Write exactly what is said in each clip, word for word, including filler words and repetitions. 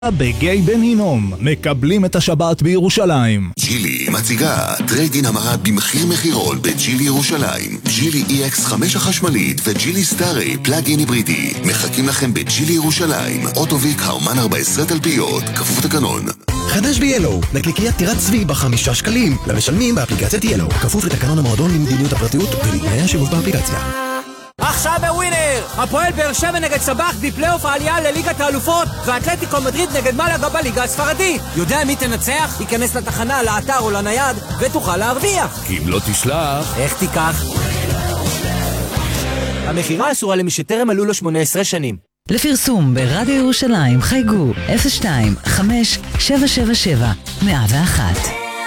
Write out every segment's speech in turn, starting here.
בגיא בן הינום, מקבלים את השבת בירושלים. ג'ילי מציגה טרייד-אין המרה במחיר מחירון בג'ילי ירושלים. ג'ילי אי אקס חמש החשמלית וג'ילי סטארי פלאג-אין היברידי מחכים לכם בג'ילי ירושלים. אוטוביק הרמן ארבע עשרה תלפיות, כפוף תקנון. חדש ב-ילו, נקניקיית טירת צבי בחמישה שקלים למשלמים באפליקציית ילו, כפוף לתקנון המועדון למדיניות הפרטיות ולתנאי השימוש באפליקציה. עכשיו בווינר, הפועל באר שבע נגד סבח בפלייאוף העלייה לליגת האלופות, ואתלטיקו מדריד נגד מלאגה בליגה הספרדית. יודע מי תנצח? ייכנס לתחנה, לאתר או לנייד ותוכל להרוויח. כי אם לא תשלח, איך תיקח? המחירה אסורה למי שטרם מלאו לו שמונה עשרה שנים. לפרסום ברדיו ירושלים חייגו אפס שתיים חמש שבע שבע שבע מאה ואחת.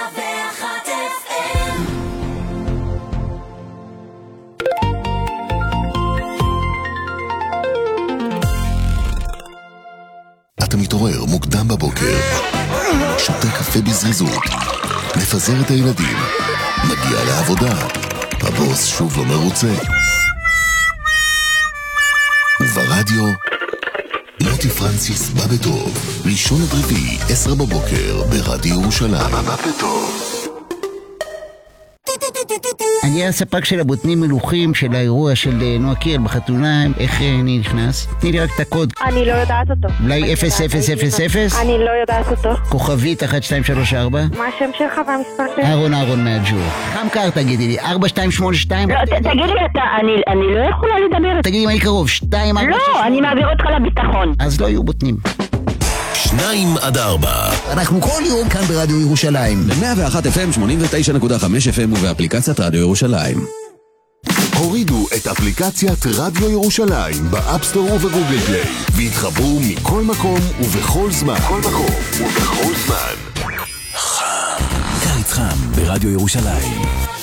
אתה מתעורר מוקדם בבוקר, שותה קפה בזריזות, מפזר את הילדים, מגיע לעבודה, הבוס שוב לא מרוצה. וברדיו, מוטי פרנסיס בא בטוב, ראשון עד רביעי, עשר בבוקר, ברדיו ירושלים. בא בטוב. אני הספק של הבוטנים מלוכים של האירוע של נועה קירל בחתונה. איך אני נכנס? תני לי רק את הקוד. אני לא יודעת אותו. אולי אפס אפס אפס אפס? אני לא יודעת אותו. כוכבית אחת שתיים שלוש ארבע? מה השם שלך והמספר שלך? אהרון אהרון מהג'ור. כמה קר תגידי לי? ארבע שתיים שמונה שתיים? לא, תגידי אתה, אני לא יכולה לדבר. תגידי אם אני קרוב, שתיים ארבע שש. לא, אני מעביר אותך לביטחון. אז לא יהיו בוטנים. שניים עד ארבע. אנחנו כל יום כאן ברדיו ירושלים. ב-מאה ואחת אף אם, שמונים ותשע נקודה חמש אף אם ובאפליקציית רדיו ירושלים. הורידו את אפליקציית רדיו ירושלים באפסטור ובגוגל פליי והתחברו מכל מקום ובכל זמן. כל מקום ובכל זמן. חם. קיץ חם ברדיו ירושלים.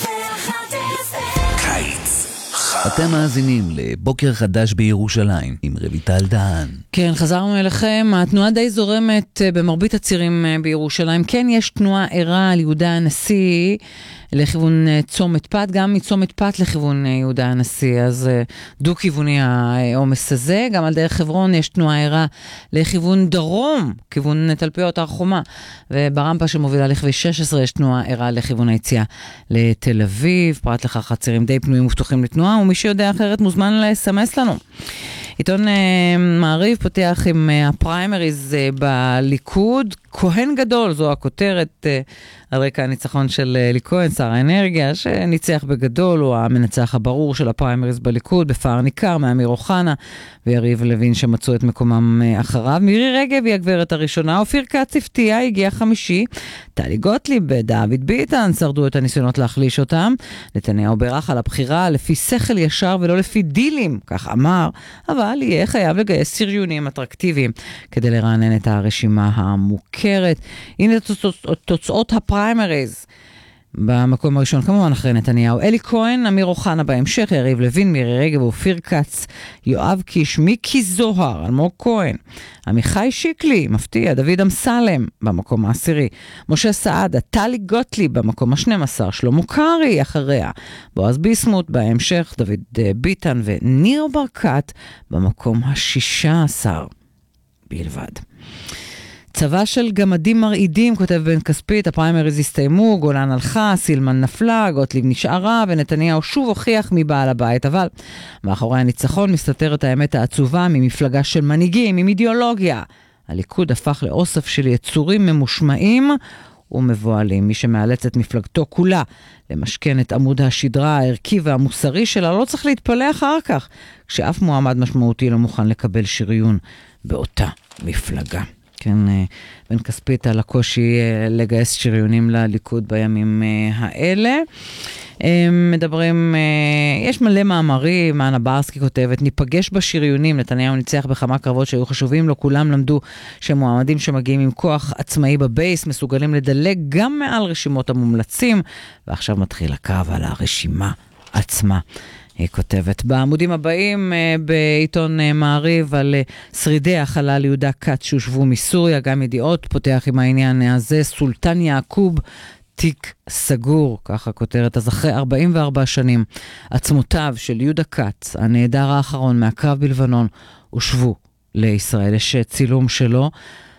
קיץ. אתם מאזינים לבוקר חדש בירושלים עם רויטל דהן. כן, חזרנו אליכם. התנועה די זורמת במרבית הצירים בירושלים. כן, יש תנועה ערה על יהודה הנשיא לכיוון צומת פת, גם מצומת פת לכיוון יהודה הנשיא, אז דו-כיווני העומס הזה. גם על דרך חברון יש תנועה ערה לכיוון דרום, כיוון תלפיות הר חומה, וברמפה שמובילה לכביש שש עשרה יש תנועה ערה לכיוון היציאה לתל אביב. פרט לכך הצירים די פנויים ופתוחים לתנועה, ומי שיודע אחרת מוזמן לסמס לנו. עיתון מעריב פותח עם הפריימריז בליכוד, כהן גדול, זו הכותרת על רקע הניצחון של אלי כהן, שר האנרגיה, שניצח בגדול, הוא המנצח הברור של הפריימריז בליכוד, בפער ניכר מאמיר אוחנה ויריב לוין שמצאו את מקומם אחריו. מירי רגב היא הגברת הראשונה, אופיר כץ הפתיע, הגיע חמישי, טלי גוטליב, דוד ביטן שרדו את הניסיונות להחליש אותם. נתניהו בירך על הבחירה לפי שכל ישר ולא לפי דילים, כך אמר, אבל יהיה חייב לגייס שריונים אטרקטיביים כדי לרענן את הרשימה המוכרת. הנה תוצאות הפריימריז. במקום הראשון כמובן אחרי נתניהו אלי כהן, אמיר אוחנה בהמשך, יריב לוין, מירי רגב, אופיר כץ, יואב קיש, מיקי זוהר, אלמוג כהן, עמיחי שיקלי, מפתיע, דוד אמסלם במקום העשירי, משה סעדה, טלי גוטליב במקום ה-שנים עשר, שלמה קרעי אחריה, בועז ביסמוט בהמשך, דוד ביטן וניר ברקת במקום ה-שישה עשר בלבד. צבא של גמדים מרעידים, כותב בן כספית, הפריימריז הסתיימו, גולן הלכה, סילמן נפלה, גוטליב נשארה, ונתניהו שוב הוכיח מבעל הבית. אבל מאחורי הניצחון מסתתרת האמת העצובה ממפלגה של מנהיגים, עם אידיאולוגיה. הליכוד הפך לאוסף של יצורים ממושמעים ומבועלים. מי שמאלץ את מפלגתו כולה למשכן את עמוד השדרה הערכי והמוסרי שלה, לא צריך להתפלא אחר כך, כשאף מועמד משמעותי לא מוכן לקבל שריון באותה מפלגה. כן, בן כספית על הקושי לגייס שריונים לליכוד בימים האלה. מדברים, יש מלא מאמרים, אנה ברסקי כותבת, ניפגש בשריונים, נתניהו ניצח בכמה קרבות שהיו חשובים לו, כולם למדו שמועמדים שמגיעים עם כוח עצמאי בבייס, מסוגלים לדלג גם מעל רשימות המומלצים, ועכשיו מתחיל הקרב על הרשימה עצמה. היא כותבת. בעמודים הבאים בעיתון מעריב על שרידי החלל יהודה כץ שהושבו מסוריה, גם ידיעות פותח עם העניין הזה, סולטן יעקוב תיק סגור, ככה כותרת. אז אחרי ארבעים וארבע שנים עצמותיו של יהודה כץ, הנעדר האחרון מהקרב בלבנון, הושבו לישראל. יש צילום שלו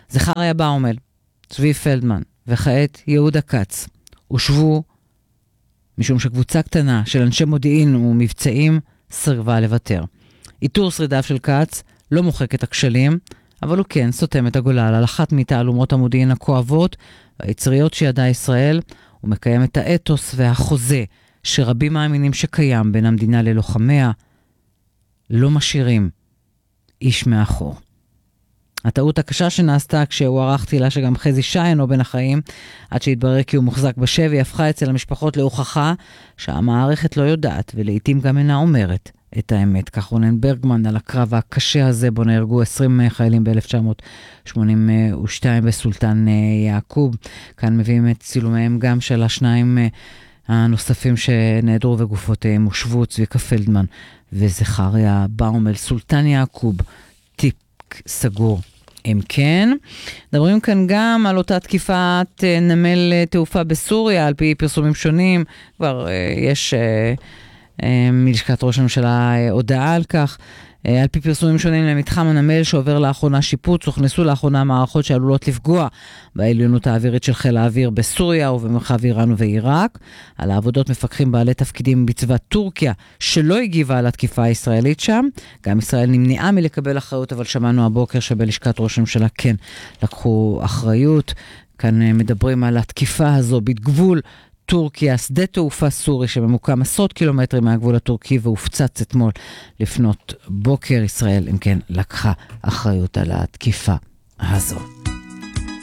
זכריה באומל, צבי פלדמן וכעת יהודה כץ הושבו משום שקבוצה קטנה של אנשי מודיעין ומבצעים סרבה לוותר. איתור שרידיו של כץ לא מוחק את הכשלים, אבל הוא כן סותם את הגולל על אחת מתעלומות המודיעין הכואבות והיצריות שידעה ישראל, ומקיים את האתוס והחוזה שרבים מאמינים שקיים בין המדינה ללוחמיה, לא משאירים איש מאחור. הטעות הקשה שנעשתה כשהוא ערך תחילה שגם חזי שי אינו בין החיים, עד שהתברר כי הוא מוחזק בשבי, הפכה אצל המשפחות להוכחה שהמערכת לא יודעת ולעיתים גם אינה אומרת את האמת. כך רונן ברגמן על הקרב הקשה הזה בו נהרגו עשרים חיילים ב-אלף תשע מאות שמונים ושתיים בסולטן יעקוב. כאן מביאים את צילומיהם גם של השניים הנוספים שנעדרו וגופותיהם הושבו, צביקה פלדמן וזכריה באומל. סולטן יעקוב, תיק סגור. אם כן, מדברים כאן גם על אותה תקיפת נמל תעופה בסוריה, על פי פרסומים שונים, כבר יש מלשכת ראש הממשלה הודעה על כך, על פי פרסומים שונים למתחם הנמל שעובר לאחרונה שיפוץ, הוכנסו לאחרונה מערכות שעלולות לפגוע בעליונות האווירית של חיל האוויר בסוריה ובמרחב איראן ועיראק. על העבודות מפקחים בעלי תפקידים בצבא טורקיה שלא הגיבה על התקיפה הישראלית שם. גם ישראל נמנעה מלקבל אחריות, אבל שמענו הבוקר שבלשכת ראש הממשלה כן לקחו אחריות. כאן מדברים על התקיפה הזו בגבול טורקיה, שדה תעופה סורי שממוקם עשרות קילומטרים מהגבול הטורקי והופצץ אתמול לפנות בוקר. ישראל, אם כן, לקחה אחריות על התקיפה הזו.